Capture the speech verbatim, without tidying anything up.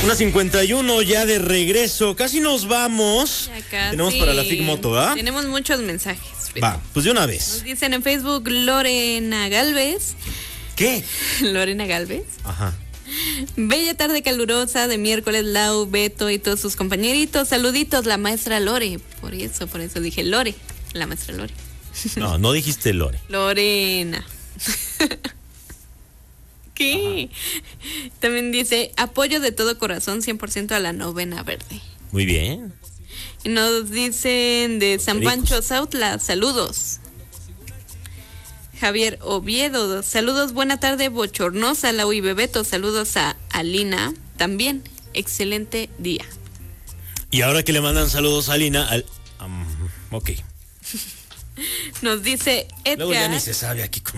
Una cincuenta y uno ya de regreso. Casi nos vamos. Ya casi. Tenemos para la Figmoto, ¿ah? Tenemos muchos mensajes. Pero Va, pues de una nos vez. dicen en Facebook Lorena Galvez. ¿Qué? Lorena Galvez. Ajá. Bella tarde calurosa de miércoles, Lau, Beto y todos sus compañeritos. Saluditos, la maestra Lore. Por eso, por eso dije Lore. La maestra Lore. No, no dijiste Lore. Lorena. ¿Qué? Ajá. También dice, apoyo de todo corazón cien por ciento a la novena verde. Muy bien. Y nos dicen de Los San Pericos. Pancho Sautla, saludos. Javier Oviedo, saludos, buena tarde, bochornosa, Lau y Bebeto, saludos a Alina, también, excelente día. Y ahora que le mandan saludos a Alina, al, um, ok. Nos dice Edgar. Luego ya ni se sabe aquí cómo.